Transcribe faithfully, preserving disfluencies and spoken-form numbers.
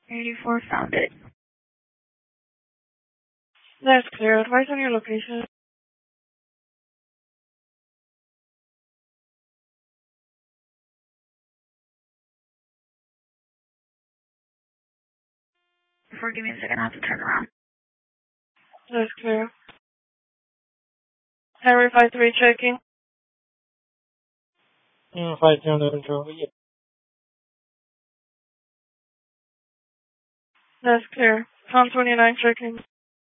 eighty-four, found it. That's clear. Advise on your location. Before, give me a second. I have to turn around. That's clear. Henry five three checking. Yeah, five three under control. Yeah. That's clear. Tom twenty-nine checking.